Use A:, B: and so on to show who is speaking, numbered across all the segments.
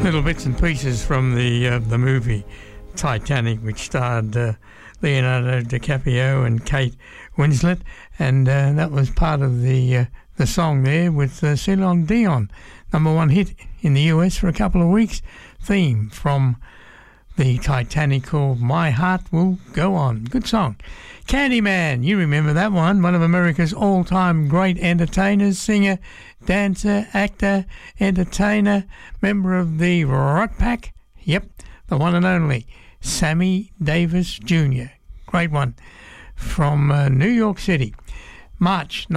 A: Little bits and pieces from the movie Titanic, which starred Leonardo DiCaprio and Kate Winslet, and that was part of the song there with Celine Dion, #1 hit in the US for a couple of weeks. Theme from the Titanic called My Heart Will Go On. Good song. Candyman, you remember that one of America's all-time great entertainers, singer, dancer, actor, entertainer, member of the Rock Pack. Yep, the one and only Sammy Davis Jr. Great one. From New York City. March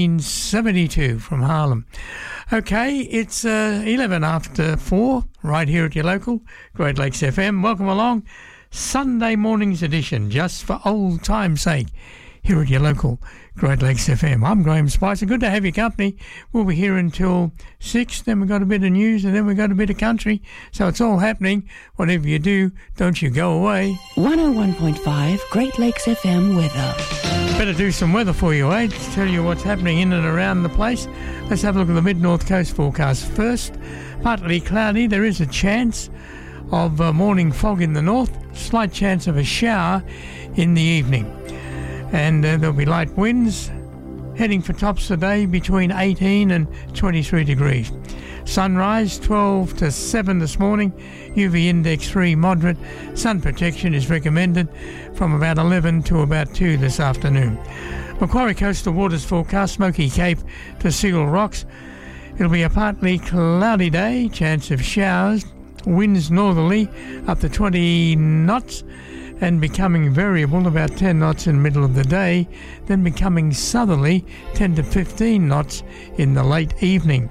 A: 1972 from Harlem. Okay, it's 11 after 4 right here at your local Great Lakes FM. Welcome along. Sunday morning's edition, just for old time's sake, here at your local Great Lakes FM. I'm Graham Spicer. Good to have your company. We'll be here until 6. Then we've got a bit of news, and then we've got a bit of country. So it's all happening. Whatever you do, don't you go away.
B: 101.5 Great Lakes FM weather.
A: Better do some weather for you, eh? To tell you what's happening in and around the place. Let's have a look at the mid-north coast forecast first. Partly cloudy. There is a chance of morning fog in the north. Slight chance of a shower in the evening. And there'll be light winds heading for tops today between 18 and 23 degrees. Sunrise 12 to 7 this morning. UV index 3 moderate. Sun protection is recommended from about 11 to about 2 this afternoon. Macquarie Coastal Waters forecast, Smoky Cape to Seal Rocks. It'll be a partly cloudy day, chance of showers. Winds northerly up to 20 knots and becoming variable about 10 knots in the middle of the day, then becoming southerly 10 to 15 knots in the late evening.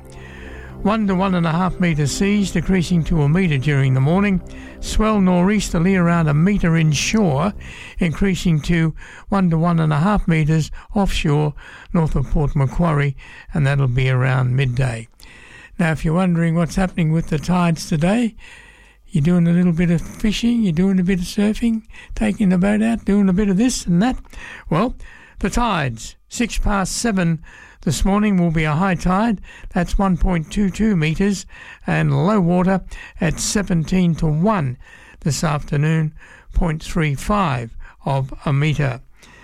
A: 1 to 1.5 metre seas decreasing to a metre during the morning. Swell nor'easterly around a metre inshore, increasing to 1 to 1.5 metres offshore north of Port Macquarie, and that'll be around midday. Now, if you're wondering what's happening with the tides today, you're doing a little bit of fishing, you're doing a bit of surfing, taking the boat out, doing a bit of this and that. Well, the tides, 6 past 7 this morning will be a high tide. That's 1.22 metres, and low water at 17 to 1 this afternoon, 0.35 of a metre.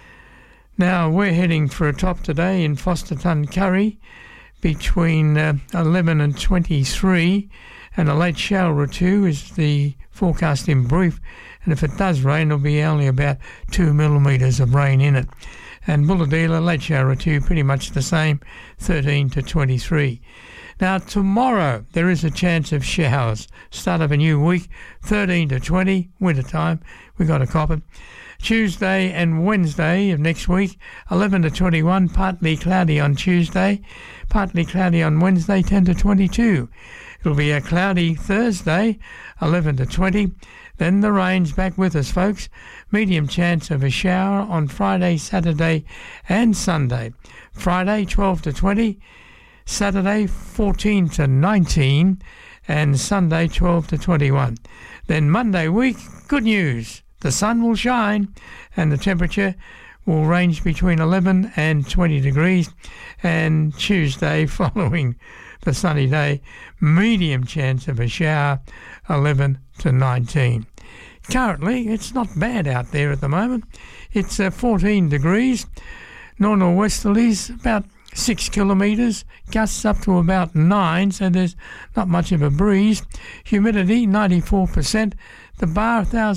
A: Now, we're heading for a top today in Fosterton-Curry between 11 and 23, and a late shower or two is the forecast in brief, and if it does rain, there'll be only about 2 millimetres of rain in it. And Bulahdelah, late shower or two, pretty much the same, 13 to 23. Now, tomorrow there is a chance of showers. Start of a new week, 13 to 20, winter time, we got to cop it. Tuesday and Wednesday of next week, 11 to 21, partly cloudy on Tuesday, partly cloudy on Wednesday, 10 to 22. It'll be a cloudy Thursday, 11 to 20. Then the rain's back with us, folks. Medium chance of a shower on Friday, Saturday and Sunday. Friday, 12 to 20. Saturday, 14 to 19. And Sunday, 12 to 21. Then Monday week, good news. The sun will shine and the temperature will range between 11 and 20 degrees. And Tuesday, following the sunny day, medium chance of a shower, 11 to 19. Currently, it's not bad out there at the moment. It's 14 degrees. North-northwesterlies about 6 kilometres, gusts up to about 9, so there's not much of a breeze. Humidity 94%. The bar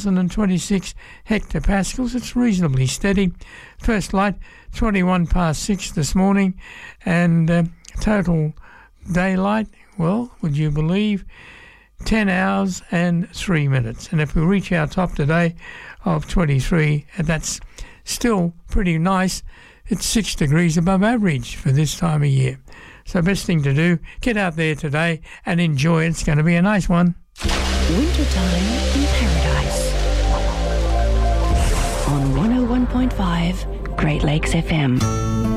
A: 1,026 hectopascals. It's reasonably steady. First light 21 past 6 this morning, and total daylight, well, would you believe, 10 hours and 3 minutes. And if we reach our top today of 23, that's still pretty nice. It's 6 degrees above average for this time of year. So best thing to do, get out there today and enjoy it. It's going to be a nice one.
B: Wintertime in Paradise on 101.5 Great Lakes FM.